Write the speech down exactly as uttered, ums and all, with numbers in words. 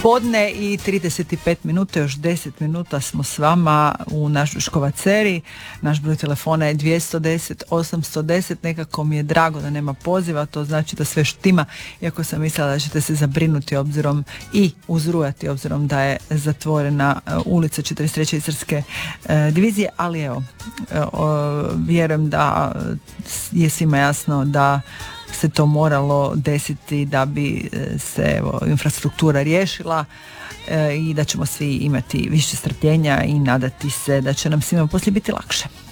podne i trideset pet minuta, još deset minuta smo s vama u našoj Škovaceri. Naš broj telefona je dvjesto deset osamsto deset. Nekako mi je drago da nema poziva, to znači da sve štima, iako sam mislila da ćete se zabrinuti obzirom i uzrujati obzirom da je zatvorena ulica četrdeset treće Istarske e, divizije, ali evo, e, o, vjerujem da je svima jasno da se to moralo desiti da bi se evo, infrastruktura riješila e, i da ćemo svi imati više strpljenja i nadati se da će nam svima poslije biti lakše.